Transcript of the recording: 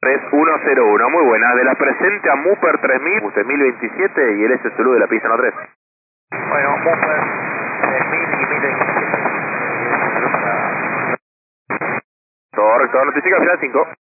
3101, muy buena. De la presente a Mupper 3000, usted 1027 y el S Zulu de la pista no 3. Bueno, Mupper 3000 y 1027. Correcto, notifica final 5.